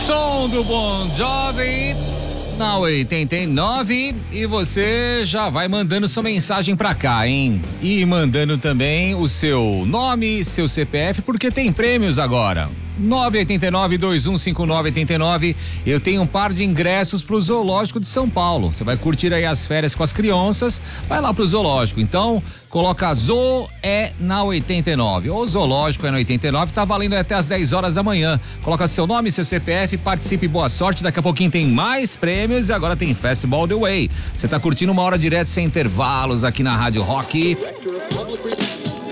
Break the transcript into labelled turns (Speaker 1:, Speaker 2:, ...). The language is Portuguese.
Speaker 1: Som do Bon Jovi na 89 e você já vai mandando sua mensagem pra cá, hein? E mandando também o seu nome, seu CPF, porque tem prêmios agora. 989-2159-89. Eu tenho um par de ingressos pro Zoológico de São Paulo. Você vai curtir aí as férias com as crianças, vai lá pro Zoológico. Então, coloca Zoo é na 89. Ou Zoológico é na 89, tá valendo até as 10 horas da manhã. Coloca seu nome, seu CPF, participe, boa sorte. Daqui a pouquinho tem mais prêmios e agora tem Festival The Way. Você tá curtindo uma hora direto sem intervalos aqui na Rádio Rock.